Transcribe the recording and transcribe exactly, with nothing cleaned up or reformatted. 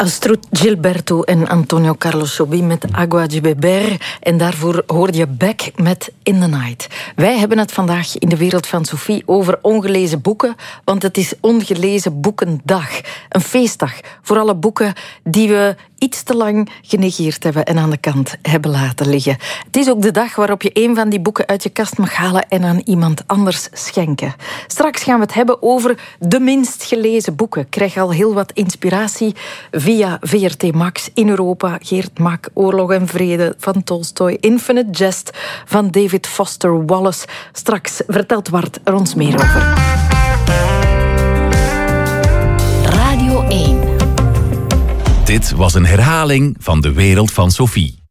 Astrud Gilberto en Antonio Carlos Jobim met Agua de Beber. En daarvoor hoorde je Beck met In the Night. Wij hebben het vandaag in de wereld van Sophie over ongelezen boeken, want het is Ongelezen Boekendag. Een feestdag voor alle boeken die we iets te lang genegeerd hebben en aan de kant hebben laten liggen. Het is ook de dag waarop je een van die boeken uit je kast mag halen en aan iemand anders schenken. Straks gaan we het hebben over de minst gelezen boeken. Ik krijg al heel wat inspiratie via V R T Max in Europa. Geert Mak, Oorlog en Vrede van Tolstoy. Infinite Jest van David Foster Wallace. Straks vertelt Wart er ons meer over. Radio één. Dit was een herhaling van De Wereld van Sophie.